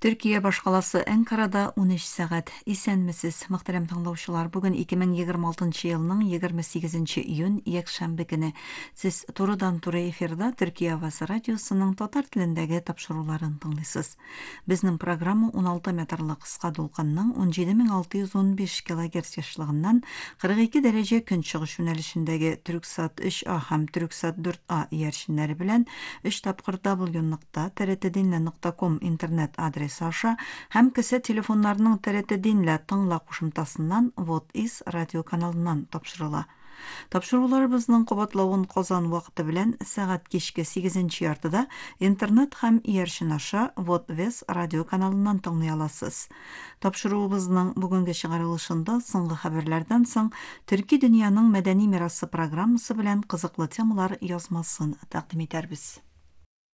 Төркия башкаласы Анкарада 13 сәгать. Исәнмесез, мөхтәрәм тыңлаучылар. Бүген 2026 елның 28 июнь якшәмбе көне. Сез турыдан-туры эфирда Төркия Аваз радиосының татар телендәге тапшыруларын тыңлыйсыз. Безнең программа 16 метрлык кыска дулкынның 17615 кГц яшьлыгыннан 42 дәрәҗә көнчыгыш юнәлешендәге Түрксат 3А һәм Түрксат 4А иярченнәре белән 3 тапкыр w.nokta trdinla.com интернет адресы аша һәм кесе телефоннарының TRT Dinle тыңла кушымтасыннан Вот-Ис радио каналыннан тапшырыла. Тапшыруларыбызның кабатлавын Казан вакыты белән сәгать кичке 8 яртыда интернет һәм иярчен аша Вот-Вес радио каналыннан тыңлый аласыз. Тапшыруыбызның бүгенге чыгарылышында соңгы хәбәрләрдән соң Төрки дөньяның мәдәни мирасы программасы белән кызыклы темалар язмасын тәкъдим итәрбез.